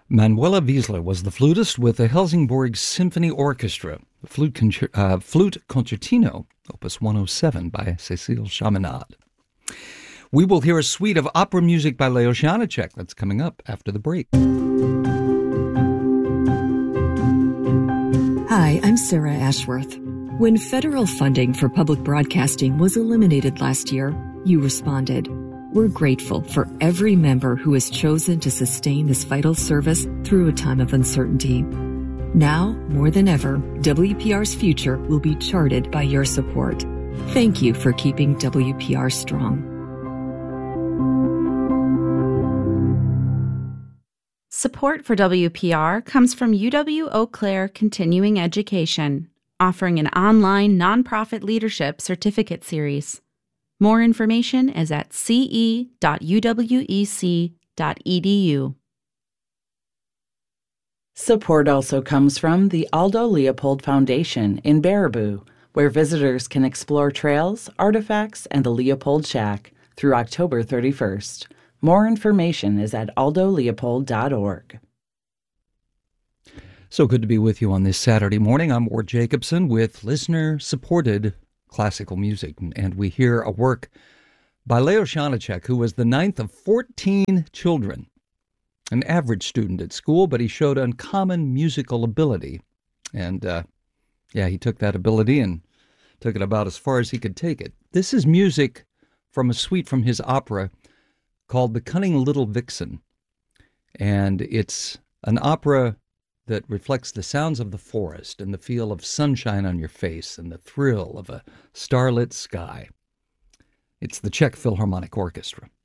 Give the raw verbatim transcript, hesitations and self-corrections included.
Manuela Wiesler was the flutist with the Helsingborg Symphony Orchestra, the flute, concer- uh, flute concertino, opus one oh seven by Cécile Chaminade. We will hear a suite of opera music by Leo Janáček. That's coming up after the break. Hi, I'm Sarah Ashworth. When federal funding for public broadcasting was eliminated last year, you responded. We're grateful for every member who has chosen to sustain this vital service through a time of uncertainty. Now, more than ever, W P R's future will be charted by your support. Thank you for keeping W P R strong. Support for W P R comes from U W Eau Claire Continuing Education, offering an online nonprofit leadership certificate series. More information is at c e dot u w e c dot e d u. Support also comes from the Aldo Leopold Foundation in Baraboo, where visitors can explore trails, artifacts, and the Leopold Shack through October thirty-first. More information is at aldo leopold dot org. So good to be with you on this Saturday morning. I'm Ward Jacobson with listener-supported classical music, and we hear a work by Leo Janáček, who was the ninth of fourteen children, an average student at school, but he showed uncommon musical ability. And, uh, yeah, he took that ability and took it about as far as he could take it. This is music from a suite from his opera called The Cunning Little Vixen. And it's an opera that reflects the sounds of the forest and the feel of sunshine on your face and the thrill of a starlit sky. It's the Czech Philharmonic Orchestra.